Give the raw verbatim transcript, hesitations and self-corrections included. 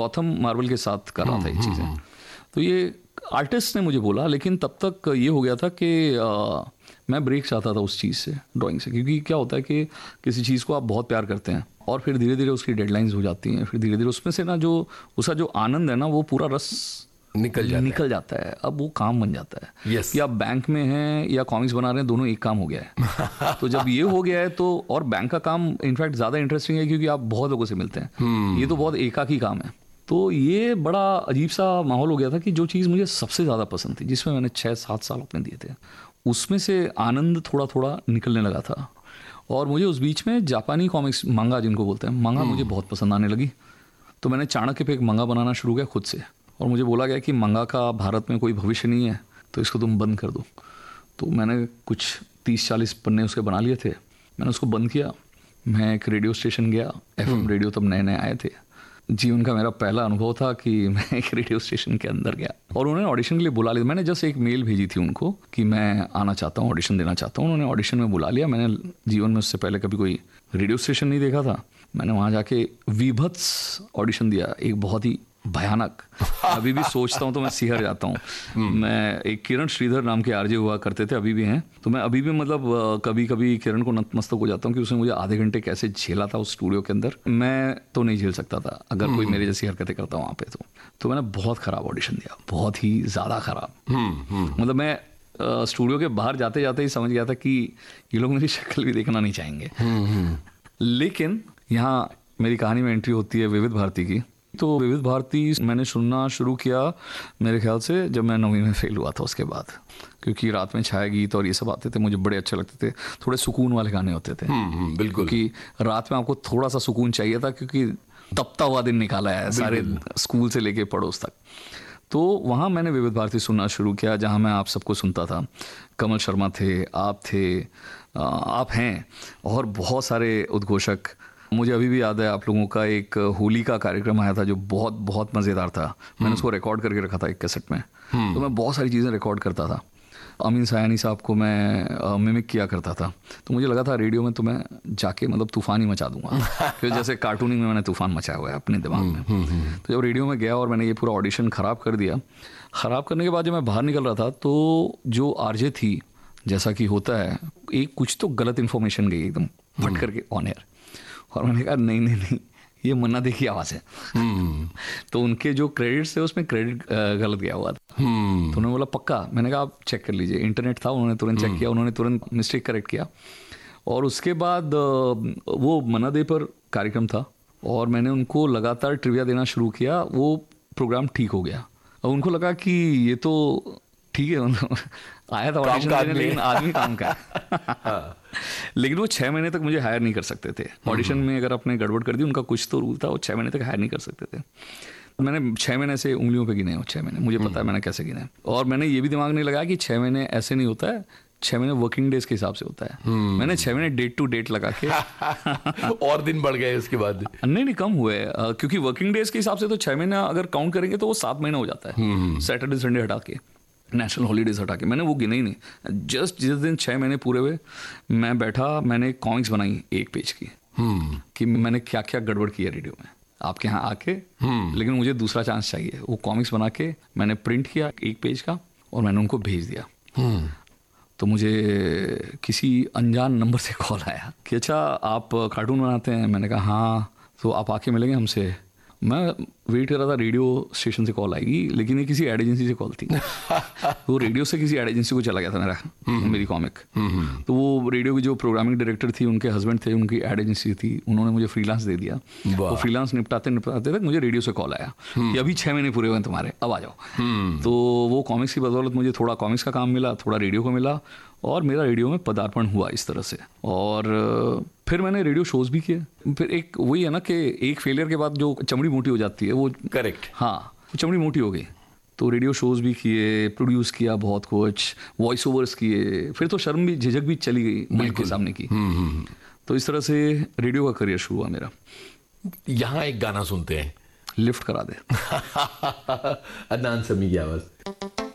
Gautam Marvel के साथ कर रहा था ये चीज़ें। तो ये आर्टिस्ट ने मुझे बोला, लेकिन तब तक ये हो गया था कि आ, मैं ब्रेक चाहता था उस चीज़ से, ड्राइंग से, क्योंकि क्या होता है कि किसी चीज़ को आप बहुत प्यार करते हैं और फिर धीरे धीरे उसकी डेडलाइंस हो जाती हैं, फिर धीरे धीरे उसमें से ना जो उसका जो आनंद है ना वो पूरा रस निकल जाता निकल है। जाता है। अब वो काम बन जाता है yes. कि आप बैंक में हैं या कॉमिक्स बना रहे हैं, दोनों एक काम हो गया है। तो जब ये हो गया है तो, और बैंक का काम इनफैक्ट ज़्यादा इंटरेस्टिंग है क्योंकि आप बहुत लोगों से मिलते हैं, hmm. ये तो बहुत एकाकी काम है। तो ये बड़ा अजीब सा माहौल हो गया था कि जो चीज़ मुझे सबसे ज़्यादा पसंद थी, जिसमें मैंने छः सात साल अपने दिए थे, उसमें से आनंद थोड़ा थोड़ा निकलने लगा था। और मुझे उस बीच में जापानी कॉमिक्स, मंगा जिनको बोलते हैं, मंगा मुझे बहुत पसंद आने लगी। तो मैंने चाणक्य पे एक मंगा बनाना शुरू किया खुद से, और मुझे बोला गया कि मंगा का भारत में कोई भविष्य नहीं है, तो इसको तुम बंद कर दो। तो मैंने कुछ तीस चालीस पन्ने उसके बना लिए थे, मैंने उसको बंद किया। मैं एक रेडियो स्टेशन गया, एफएम रेडियो तब नए नए आए थे, जीवन का मेरा पहला अनुभव था कि मैं एक रेडियो स्टेशन के अंदर गया और उन्होंने ऑडिशन के लिए बुला लिया। मैंने जस्ट एक मेल भेजी थी उनको कि मैं आना चाहता हूँ, ऑडिशन देना चाहता हूँ। उन्होंने ऑडिशन में बुला लिया। मैंने जीवन में उससे पहले कभी कोई रेडियो स्टेशन नहीं देखा था। मैंने वहाँ जाके विभत्स ऑडिशन दिया, एक बहुत ही भयानक। अभी भी सोचता हूँ तो मैं सिहर जाता हूँ। मैं एक किरण श्रीधर नाम के आरजे हुआ करते थे, अभी भी हैं, तो मैं अभी भी मतलब कभी कभी किरण को नतमस्तक हो जाता हूँ कि उसने मुझे आधे घंटे कैसे झेला था उस स्टूडियो के अंदर। मैं तो नहीं झेल सकता था अगर कोई मेरे जैसी हरकतें करता वहाँ पे। तो तो मैंने बहुत ख़राब ऑडिशन दिया, बहुत ही ज़्यादा ख़राब। मतलब मैं स्टूडियो के बाहर जाते जाते ही समझ गया था कि ये लोग मेरी शक्ल भी देखना नहीं चाहेंगे। लेकिन यहाँ मेरी कहानी में एंट्री होती है विविध भारती की। तो विविध भारती मैंने सुनना शुरू किया मेरे ख्याल से जब मैं नौवीं में फेल हुआ था उसके बाद, क्योंकि रात में छाया गीत और ये सब आते थे, मुझे बड़े अच्छे लगते थे। थोड़े सुकून वाले गाने होते थे। बिल्कुल, क्योंकि रात में आपको थोड़ा सा सुकून चाहिए था, क्योंकि तपता हुआ दिन निकाला है सारे स्कूल से लेके पड़ोस तक। तो वहाँ मैंने विविध भारती सुनना शुरू किया, जहाँ मैं आप सबको सुनता था। कमल शर्मा थे, आप थे, आप हैं, और बहुत सारे उद्घोषक। मुझे अभी भी याद है आप लोगों का एक होली का कार्यक्रम आया था जो बहुत बहुत मज़ेदार था। मैंने उसको रिकॉर्ड करके रखा था एक कैसेट में। तो मैं बहुत सारी चीज़ें रिकॉर्ड करता था। अमीन सयानी साहब को मैं मिमिक किया करता था। तो मुझे लगा था रेडियो में तो मैं जाके मतलब तूफान ही मचा दूंगा, फिर जैसे कार्टूनिंग में मैंने तूफान मचाया हुआ है अपने दिमाग में। तो जब रेडियो में गया और मैंने ये पूरा ऑडिशन ख़राब कर दिया, ख़राब करने के बाद जब मैं बाहर निकल रहा था तो जो आरजे थी, जैसा कि होता है, एक कुछ तो गलत इन्फॉर्मेशन गई एकदम फट करके ऑन एयर। और मैंने कहा नहीं नहीं नहीं, ये मन्ना दे की आवाज़ है। तो उनके जो क्रेडिट्स थे उसमें क्रेडिट गलत गया हुआ था। तो उन्होंने बोला पक्का? मैंने कहा आप चेक कर लीजिए। इंटरनेट था, उन्होंने तुरंत चेक किया, उन्होंने तुरंत मिस्टेक करेक्ट किया। और उसके बाद वो मन्ना दे पर कार्यक्रम था और मैंने उनको लगातार ट्रिविया देना शुरू किया। वो प्रोग्राम ठीक हो गया और उनको लगा कि ये तो ठीक है, आया था ऑडिशन देने, लेकिन आदमी काम का है। लेकिन वो छः महीने तक मुझे हायर नहीं कर सकते थे। ऑडिशन में अगर आपने गड़बड़ कर दी, उनका कुछ तो रूल था, वो छः महीने तक हायर नहीं कर सकते थे। मैंने छः महीने से उंगलियों पे गिने हो, छः महीने मुझे पता है मैंने कैसे गिने। और मैंने ये भी दिमाग नहीं लगाया कि छः महीने ऐसे नहीं होता है, छः महीने वर्किंग डेज के हिसाब से होता है। मैंने छः महीने डेट टू डेट लगा के और दिन बढ़ गए उसके बाद? नहीं नहीं, कम हुए, क्योंकि वर्किंग डेज के हिसाब से तो छः महीना अगर काउंट करेंगे तो वो सात महीना हो जाता है, सैटरडे संडे हटा के, नेशनल हॉलीडेज हटा के। मैंने वो गिने ही नहीं। जस्ट जिस दिन छः महीने पूरे हुए मैं बैठा, मैंने कॉमिक्स बनाई एक पेज की hmm. कि मैंने क्या क्या गड़बड़ की है रेडियो में आपके यहाँ आके, hmm. लेकिन मुझे दूसरा चांस चाहिए। वो कॉमिक्स बना के मैंने प्रिंट किया एक पेज का और मैंने उनको भेज दिया। hmm. तो मुझे किसी अनजान नंबर से कॉल आया कि अच्छा आप कार्टून बनाते हैं? मैंने कहा हाँ, तो आप आके मिलेंगे हमसे। मैं वेट कर रहा था रेडियो स्टेशन से कॉल आएगी, लेकिन ये किसी एड एजेंसी से कॉल थी। वो रेडियो से किसी एड एजेंसी को चला गया था मेरा मेरी कॉमिक। तो वो रेडियो की जो प्रोग्रामिंग डायरेक्टर थी, उनके हस्बैंड थे, उनकी एड एजेंसी थी, उन्होंने मुझे फ्रीलांस दे दिया। वो फ्रीलांस निपटाते निपटाते तक मुझे रेडियो से कॉल आया कि अभी छः महीने पूरे हुए हैं तुम्हारे, अब आ जाओ। तो वो कॉमिक्स की बदौलत मुझे थोड़ा कॉमिक्स का काम मिला, थोड़ा रेडियो को मिला, और मेरा रेडियो में पदार्पण हुआ इस तरह से। और फिर मैंने रेडियो शोज भी किए। फिर एक वही है ना कि एक फेलियर के बाद जो चमड़ी मोटी हो जाती है, वो करेक्ट, हाँ, वो चमड़ी मोटी हो गई। तो रेडियो शोज भी किए, प्रोड्यूस किया बहुत कुछ, वॉइस ओवर्स किए। फिर तो शर्म भी, झिझक भी चली गई माइक के सामने की। तो इस तरह से रेडियो का करियर शुरू हुआ मेरा। यहाँ एक गाना सुनते हैं, लिफ्ट करा दे। अदनान समी की आवाज।